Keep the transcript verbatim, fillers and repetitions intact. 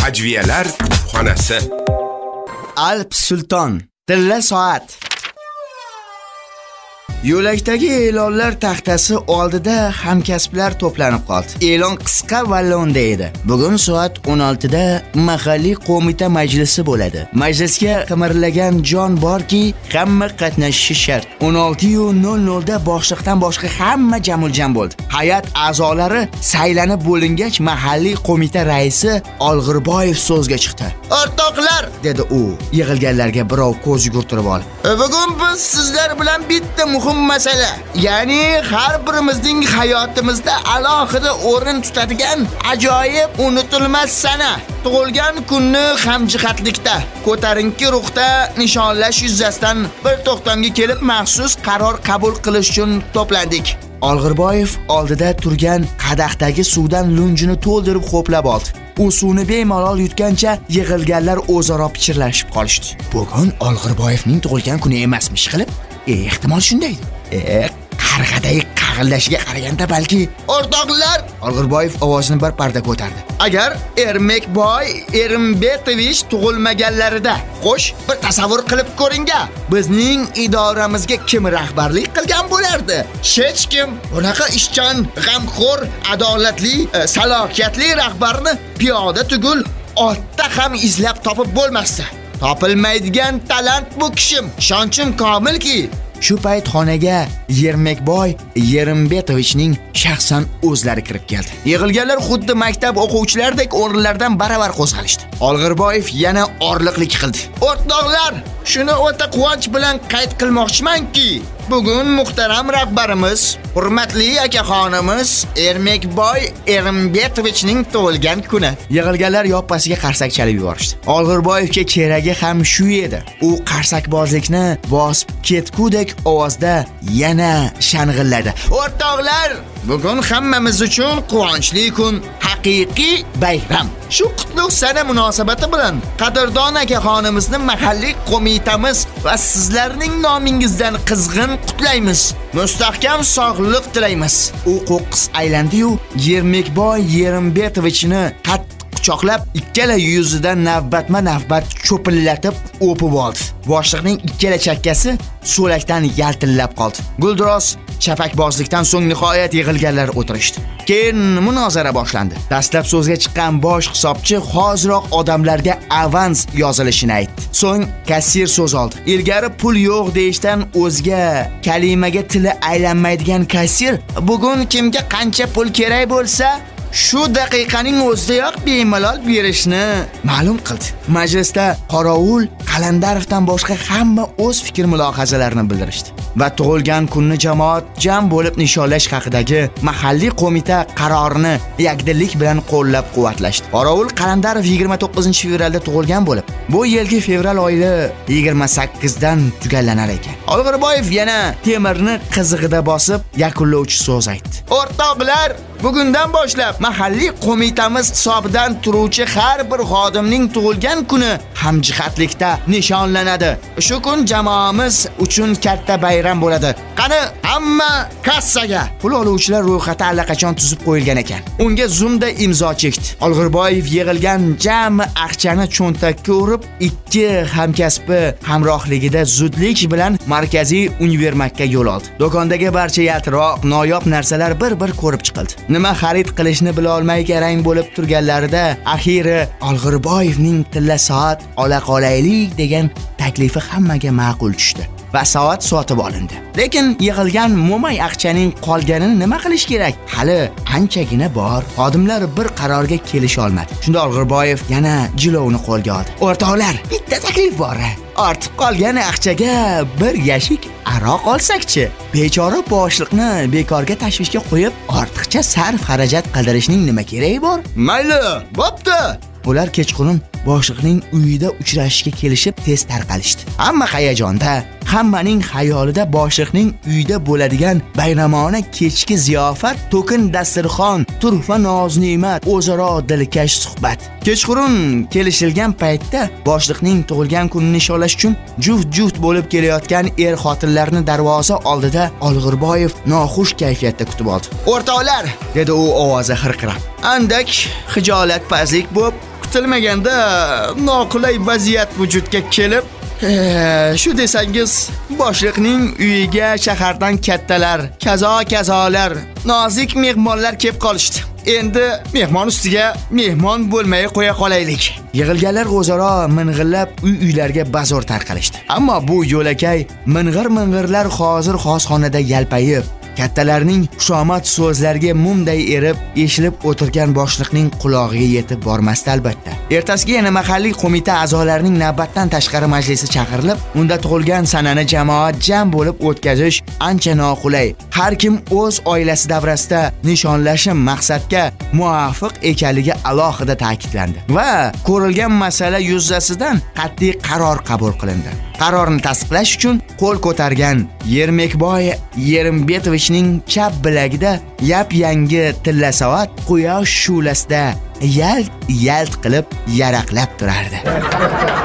Hajviyalar xonasi. Alp Sulton Tilla soat. Yo'lakdagi e'lonlar taxtasi oldida hamkasblar to'planib qoldi. E'lon qisqa va lo'nda edi. Bugun soat o'n oltida mahalliy qo'mita majlisi bo'ladi. Majlisga qimirlagan jon borki, hamma qatnashishi shart. o'n olti nol nol da boshliqdan boshqa hamma jamul-jam bo'ldi. Hay'at a'zolari saylanib bo'lingach, mahalliy qo'mita raisi Olg'irboyev so'zga chiqdi. "O'rtoqlar", dedi u, yig'ilganlarga birov ko'z yugurtirib olib. "Bugun biz sizlar bilan bitta muhim masala, ya'ni har birimizning hayotimizda alohida o'rin tutadigan ajoyib unutilmas sana, tug'ilgan kunni hamjihatlikda, ko'tarinki ruhda nishonlash yuzasidan bir to'xtamga kelib maxsus qaror qabul qilish uchun to'plandik." Olg'irboyev oldida turgan qadahdagi suvdan lunjini to'ldirib xo'plab oldi. U suvni bemalol yutgancha yig'ilganlar o'zaro pichirlashib qolishdi. Bugun Olg'irboyevning tug'ilgan kuni emasmish qilib, e, ehtimol shunday. E, qarg'adagi qag'illashiga qaraganda balki. "O'rtoqlar", Olg'irboyev ovozini bir parda ko'tardi. "Agar Ermekboy Erimbetovich tug'ilmaganlarida, xo'sh, bir tasavvur qilib ko'ringa, bizning idoramizga kim rahbarlik qilgan bo'lardi? Hech kim. Bunaqa ishchan, g'amxo'r, adolatli, salohiyatli rahbarni piyoda tugul otda ham izlab topib bo'lmasdi. Topilmaydigan talant bu kishim. Ishonchim komilki." Shu payt xonaga Yermekboy Yerimbetovichning shaxsan o'zlari kirib keldi. Yig'ilganlar xuddi maktab o'quvchilaridek o'rinlardan baravar qo'zg'alishdi. Olg'irboyev yana orliqlik qildi. "O'rtoqlar, shuni o'ta quvonch bilan qayd qilmoqchimanki, bugun muhtaram rahbarimiz, hurmatli akaxonimiz Ermekboy Erimbetovichning tug'ilgan kuni." Yig'ilganlar yoppasiga qarsak chalib yuborishdi. Olg'irboyevga keragi ham shu edi. U qarsakbozlikni bosib ketgudek ovozda yana shang'illadi. "O'rtoqlar, bugun hammamiz uchun quvonchli kun, haqiqiy bayram. Shu qutlug' sana munosabati bilan qadrdon akaxonimizni mahalliy qo'mitamiz va sizlarning nomingizdan qizg'in qutlaymiz. Mustahkam sog'lik tilaymiz." U qo'qqis aylandi-yu, Yermekboy Yerimbetovichni qattiq quchoqlab, ikkala yuzidan navbatma-navbat cho'pillatib o'pib oldi. Boshliqning ikkala chakkasi so'lakdan yaltillab qoldi. Guldiroz chapakbozlikdan so'ng nihoyat yig'ilganlar o'tirishdi. Keyin munozara boshlandi. Dastlab so'zga chiqqan bosh hisobchi hoziroq odamlarga avans yozilishini aytdi. So'ng kassir so'z oldi. Ilgari pul yo'q deyishdan o'zga kalimaga tili aylanmaydigan kassir bugun kimga qancha pul kerak bo'lsa, shu daqiqaning o'zidayoq bemalol berishni ma'lum qildi. Majlisda qorovul Qalandarovdan boshqa hamma o'z fikr mulohazalarini bildirishdi va tug'ilgan kunni jamoat jam bo'lib nishonlash haqidagi mahalliy qo'mita qarorini yakdillik bilan qo'llab-quvvatlashdi. Qorovul Qalandarov yigirma to'qqizinchi fevralda tug'ilgan bo'lib, bu yilgi fevral oyi yigirma sakkizidan tugallanar ekan. Olg'irboyev yana temirni qizig'ida bosib yakunlovchi so'z aytdi. "O'rtoqlar, bugundan boshlab mahalliy qo'mitamiz hisobidan turuvchi har bir xodimning tug'ilgan kuni hamjihatlikda nishonlanadi. Shu kun jamoamiz uchun katta bayram bo'ladi. Qani hamma kassaga." Pul oluvchilar ro'yxati allaqachon tuzib qo'yilgan ekan. Unga zumda imzo chekdi. Olg'irboyev yig'ilgan jami aqchani cho'ntakka urib, ikki hamkasbi hamrohligida zudlik bilan markaziy univermakka yo'l oldi. Do'kondagi barcha yaltiroq, noyob narsalar bir-bir ko'rib chiqildi. Nima xarid qilishni bila olmay garang bo'lib turganlarida axiri Olg'irboyevning tilla soat ola qolaylik degan taklifi hammaga ma'qul tushdi va soat sotib olindi. Lekin yig'ilgan mo'may aqchaning qolganini nima qilish kerak? Hali anchagina bor. Xodimlar bir qarorga kelisha olmadi. Shunda Olg'irboyev yana jilovni qo'lga oldi. "O'rtoqlar, bitta taklif bor. Ortib qolgan aqchaga bir yashik aroq olsak-chi? Bechora boshliqni bekorga tashvishga qo'yib, ortiqcha sarf xarajat qildirishning nima keragi bor?" "Mayli, bo'pti." Ular kechqurun boshliqning uyida uchrashishga kelishib tez tarqalishdi. Hamma hayajonda, hammaning xayolida boshliqning uyida bo'ladigan bayramona kechki ziyofat, to'kin dasturxon, turfa noz-ne'mat, o'zaro dilkash suhbat. Kechqurun kelishilgan paytda boshliqning tug'ilgan kunini nishonlash uchun juft-juft bo'lib kelayotgan er-xotinlarni darvoza oldida Olg'irboyev noxush kayfiyatda kutib oldi. "O'rtoqlar", dedi u ovozi xirqirab. "Andak xijolatpazlik bo'lib kutilmaganda noqulay vaziyat vujudga kelib, shu desangiz, boshliqning uyiga shahardan kattalar, kazo-kazolar, nozik mehmonlar kelib qolishdi. Endi mehmon ustiga mehmon bo'lmay qo'ya qolaylik. Yig'ilganlar o'zaro ming'irlab uy-uylarga bazor tarqalishdi. Ammo bu yo'lakay ming'ir-ming'irlar hozir xosxonada yalpayib, kattalarning xushomad so'zlariga mumday erib, eshilib o'tirgan boshliqning qulog'iga yetib bormasdi albatta. Ertasiga yana mahalliy qo'mita a'zolarining navbatdan tashqari majlisi chaqirilib, unda tug'ilgan sanani jamoat jam bo'lib o'tkazish ancha noqulay. Har kim o'z oilasi davrasida nishonlashi maqsadga muvofiq ekanligi alohida ta'kidlandi va ko'rilgan masala yuzasidan qat'iy qaror qabul qilindi. Qarorni tasdiqlash uchun qo'l ko'targan Yermekboy Yerimbetovich chap bilagida yap-yangi tilla soat quyosh shulasida yalt-yalt qilib yaraqlab turardi.